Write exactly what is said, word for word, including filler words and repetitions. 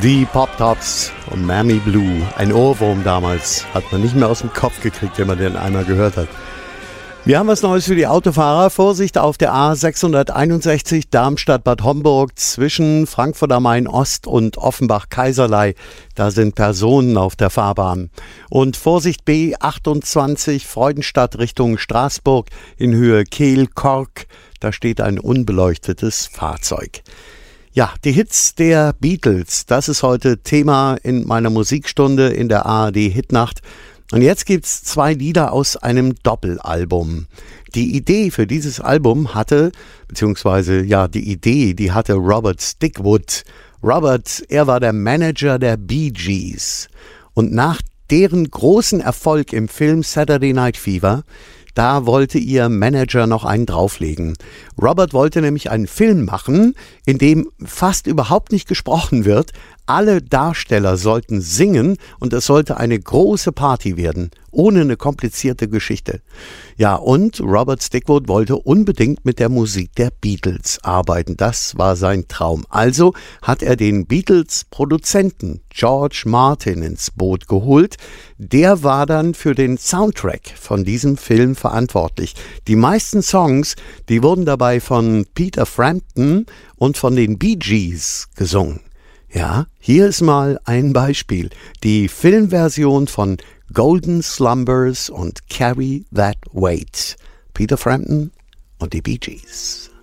Die Pop-Tops und Mammy Blue. Ein Ohrwurm damals. Hat man nicht mehr aus dem Kopf gekriegt, wenn man den einmal gehört hat. Wir haben was Neues für die Autofahrer. Vorsicht auf der A sechshunderteinundsechzig Darmstadt-Bad Homburg zwischen Frankfurt am Main Ost und Offenbach-Kaiserlei. Da sind Personen auf der Fahrbahn. Und Vorsicht B achtundzwanzig Freudenstadt Richtung Straßburg in Höhe Kehl-Kork. Da steht ein unbeleuchtetes Fahrzeug. Ja, die Hits der Beatles, das ist heute Thema in meiner Musikstunde in der A R D Hitnacht. Und jetzt gibt's zwei Lieder aus einem Doppelalbum. Die Idee für dieses Album hatte, beziehungsweise ja, die Idee, die hatte Robert Stickwood. Robert, er war der Manager der Bee Gees. Und nach deren großen Erfolg im Film Saturday Night Fever, da wollte ihr Manager noch einen drauflegen. Robert wollte nämlich einen Film machen, in dem fast überhaupt nicht gesprochen wird. Alle Darsteller sollten singen und es sollte eine große Party werden, ohne eine komplizierte Geschichte. Ja, und Robert Stickwood wollte unbedingt mit der Musik der Beatles arbeiten. Das war sein Traum. Also hat er den Beatles-Produzenten George Martin ins Boot geholt. Der war dann für den Soundtrack von diesem Film verantwortlich. Die meisten Songs, die wurden dabei von Peter Frampton und von den Bee Gees gesungen. Ja, hier ist mal ein Beispiel. Die Filmversion von Golden Slumbers und Carry That Weight. Peter Frampton und die Bee Gees.